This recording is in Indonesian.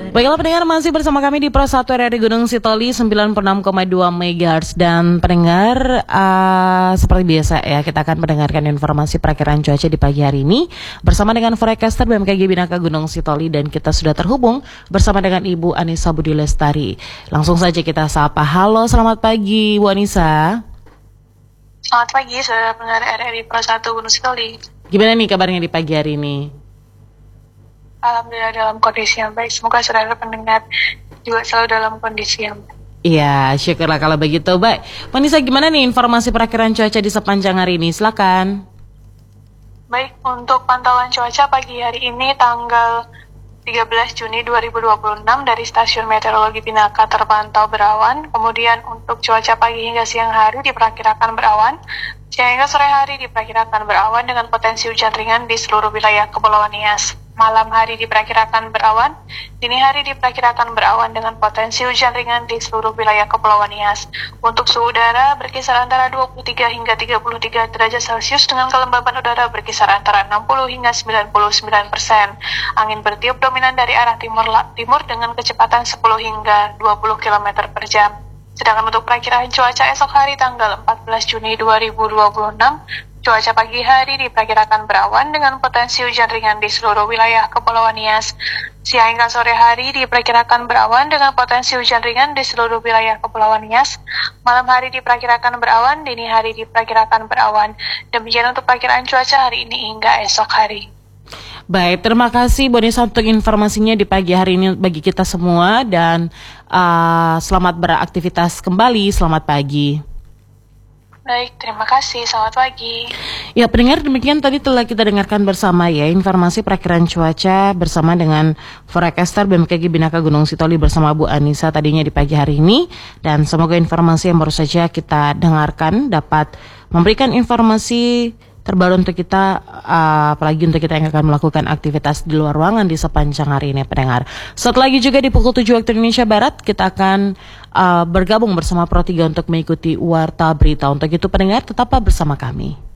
Baiklah pendengar, masih bersama kami di Pro 1 RRI Gunung Sitoli 96,2 MHz. Dan pendengar, seperti biasa ya, kita akan mendengarkan informasi perakiran cuaca di pagi hari ini bersama dengan forecaster BMKG Binaka Gunung Sitoli. Dan kita sudah terhubung bersama dengan Ibu Anissa Budi Lestari. Langsung saja kita sapa. Halo, selamat pagi Bu Anissa. Selamat pagi, saudara pendengar RRI Pro 1 Gunung Sitoli. Gimana nih kabarnya di pagi hari ini? Alhamdulillah dalam kondisi yang baik. Semoga saudara pendengar juga selalu dalam kondisi yang baik. Iya, syukurlah kalau begitu. Baik, Vanessa, gimana nih informasi perakiran cuaca di sepanjang hari ini? Silakan. Baik, untuk pantauan cuaca pagi hari ini tanggal 13 Juni 2026 dari Stasiun Meteorologi Binaka terpantau berawan. Kemudian untuk cuaca pagi hingga siang hari diperkirakan berawan. Siang hingga sore hari diperkirakan berawan dengan potensi hujan ringan di seluruh wilayah Kepulauan Nias. Malam hari diperkirakan berawan, dini hari diperkirakan berawan dengan potensi hujan ringan di seluruh wilayah Kepulauan Nias. Untuk suhu udara berkisar antara 23 hingga 33 derajat Celcius dengan kelembaban udara berkisar antara 60 hingga 99%. Angin bertiup dominan dari arah timur dengan kecepatan 10 hingga 20 km per jam. Sedangkan untuk perakiraan cuaca esok hari tanggal 14 Juni 2026, cuaca pagi hari diperkirakan berawan dengan potensi hujan ringan di seluruh wilayah Kepulauan Nias. Siang hingga sore hari diperkirakan berawan dengan potensi hujan ringan di seluruh wilayah Kepulauan Nias. Malam hari diperkirakan berawan, dini hari diperkirakan berawan. Demikian untuk perakiraan cuaca hari ini hingga esok hari. Baik, terima kasih Bu Anissa untuk informasinya di pagi hari ini bagi kita semua. Dan selamat beraktivitas kembali, selamat pagi. Baik, terima kasih. Selamat pagi. Ya, pendengar, demikian tadi telah kita dengarkan bersama ya informasi perakiran cuaca bersama dengan forecaster BMKG Binaka Gunung Sitoli bersama Bu Anissa tadinya di pagi hari ini. Dan semoga informasi yang baru saja kita dengarkan dapat memberikan informasi terbaru untuk kita, apalagi untuk kita yang akan melakukan aktivitas di luar ruangan di sepanjang hari ini, pendengar. Setelah lagi juga di pukul 7 waktu Indonesia Barat, kita akan bergabung bersama Pro 3 untuk mengikuti Warta Berita. Untuk itu, pendengar, tetaplah bersama kami.